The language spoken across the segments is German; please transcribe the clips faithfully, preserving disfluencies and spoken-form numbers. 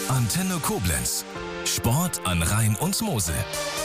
Antenne Koblenz. Sport an Rhein und Mosel.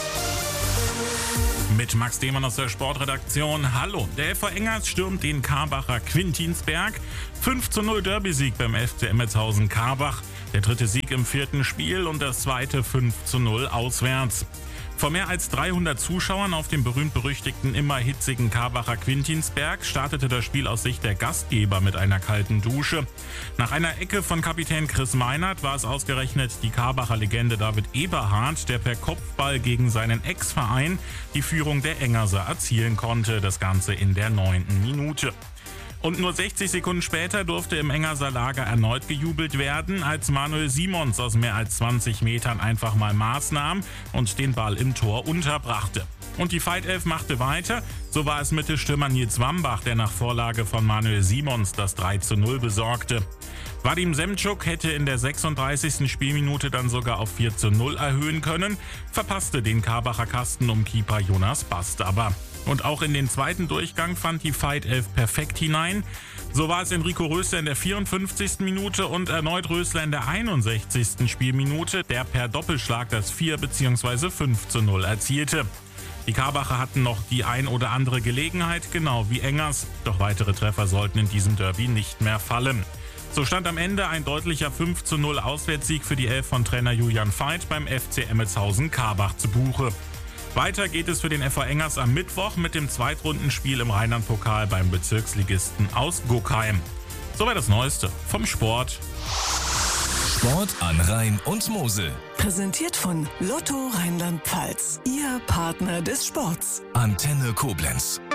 Mit Max Demann aus der Sportredaktion. Hallo, der F V Engers stürmt den Karbacher Quintinsberg. fünf zu null Derby-Sieg beim F C Emmendshausen-Karbach. Der dritte Sieg im vierten Spiel und das zweite fünf zu null auswärts. Vor mehr als dreihundert Zuschauern auf dem berühmt-berüchtigten, immer hitzigen Karbacher Quintinsberg startete das Spiel aus Sicht der Gastgeber mit einer kalten Dusche. Nach einer Ecke von Kapitän Chris Meinert war es ausgerechnet die Karbacher Legende David Eberhardt, der per Kopfball gegen seinen Ex-Verein die Führung der Engerser erzielen konnte. Das Ganze in der neunten Minute. Und nur sechzig Sekunden später durfte im Engerser Lager erneut gejubelt werden, als Manuel Simons aus mehr als zwanzig Metern einfach mal Maß nahm und den Ball im Tor unterbrachte. Und die Fight Elf machte weiter. So war es Mittelstürmer Nils Wambach, der nach Vorlage von Manuel Simons das drei zu null besorgte. Vadim Semčuk hätte in der sechsunddreißigsten Spielminute dann sogar auf vier zu null erhöhen können, verpasste den Karbacher Kasten um Keeper Jonas Bast aber. Und auch in den zweiten Durchgang fand die Fight Elf perfekt hinein. So war es Enrico Rösler in der vierundfünfzigsten Minute und erneut Rösler in der einundsechzigsten Spielminute, der per Doppelschlag das vier bzw. fünf zu null erzielte. Die Karbacher hatten noch die ein oder andere Gelegenheit, genau wie Engers, doch weitere Treffer sollten in diesem Derby nicht mehr fallen. So stand am Ende ein deutlicher fünf zu null Auswärtssieg für die Elf von Trainer Julian Veit beim F C Emmendshausen-Karbach zu Buche. Weiter geht es für den F V Engers am Mittwoch mit dem Zweitrundenspiel im Rheinland-Pokal beim Bezirksligisten aus Guckheim. Soweit das Neueste vom Sport. Sport an Rhein und Mosel. Präsentiert von Lotto Rheinland-Pfalz. Ihr Partner des Sports. Antenne Koblenz.